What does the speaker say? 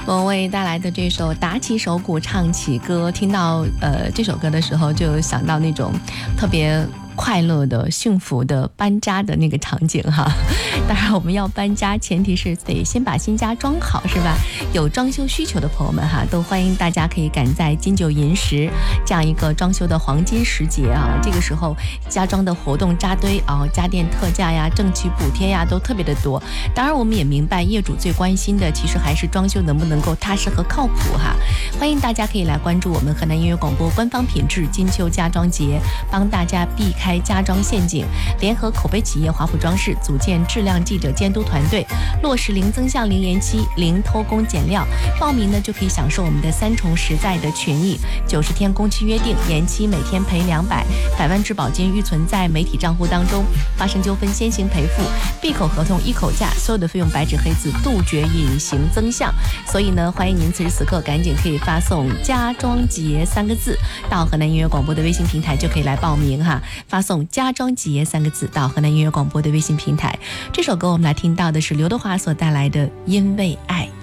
我为带来的这首打起手鼓唱起歌，听到这首歌的时候，就想到那种特别快乐的、幸福的搬家的那个场景哈。当然，我们要搬家，前提是得先把新家装好，是吧？有装修需求的朋友们哈，都欢迎大家可以赶在金九银十这样一个装修的黄金时节啊。这个时候，家装的活动扎堆啊，家电特价呀、政企补贴呀，都特别的多。当然，我们也明白业主最关心的，其实还是装修能不能够踏实和靠谱哈。欢迎大家可以来关注我们河南音乐广播官方品质金秋家装节，帮大家避开家装陷阱，联合口碑企业华普装饰组建质量记者监督团队，落实零增项、零延期、零偷工减料。报名呢就可以享受我们的3重实在的权益：90天工期约定，延期每天赔200，100万质保金预存在媒体账户当中，发生纠纷先行赔付，闭口合同一口价，所有的费用白纸黑字，杜绝隐形增项。所以呢，欢迎您此时此刻赶紧可以发送家装节3个字到河南音乐广播的微信平台，就可以来报名哈。发送家装节3个字到河南音乐广播的微信平台。这首歌我们来听到的是刘德华所带来的《因为爱》。